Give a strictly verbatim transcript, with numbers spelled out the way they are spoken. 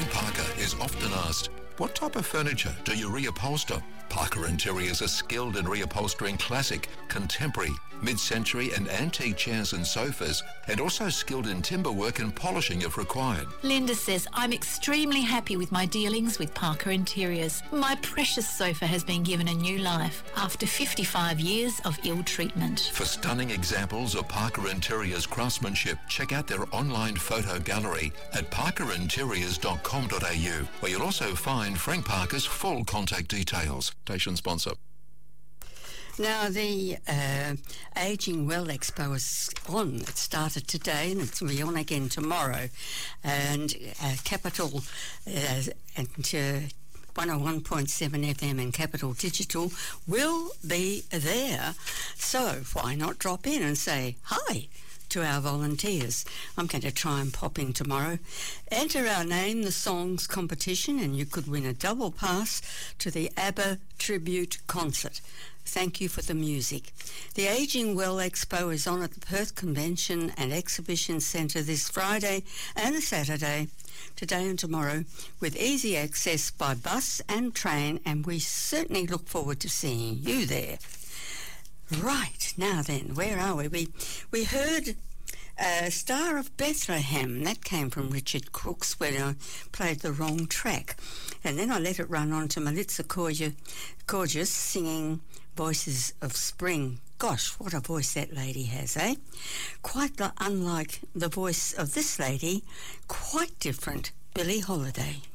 Frank Parker is often asked, what type of furniture do you reupholster? Parker Interiors are skilled in reupholstering classic, contemporary, mid-century and antique chairs and sofas, and also skilled in timber work and polishing if required. Linda says, I'm extremely happy with my dealings with Parker Interiors. My precious sofa has been given a new life after fifty-five years of ill treatment. For stunning examples of Parker Interiors craftsmanship, check out their online photo gallery at parker interiors dot com dot a u, where you'll also find Frank Parker's full contact details. Station sponsor. Now, the uh, Ageing Well Expo is on. It started today and it's going to be on again tomorrow. And uh, Capital uh, and uh, one oh one point seven F M and Capital Digital will be there. So why not drop in and say hi to our volunteers? I'm going to try and pop in tomorrow. Enter our name, the songs competition, and you could win a double pass to the ABBA tribute concert. Thank you for the music. The Ageing Well Expo is on at the Perth Convention and Exhibition Centre this Friday and Saturday, today and tomorrow, with easy access by bus and train, and we certainly look forward to seeing you there. Right, now then, where are we? We, we heard uh, Star of Bethlehem. That came from Richard Crooks when I played the wrong track. And then I let it run on to Melissa Gorgeous singing Voices of Spring. Gosh, what a voice that lady has, eh? Quite the, unlike the voice of this lady, quite different, Billie Holiday.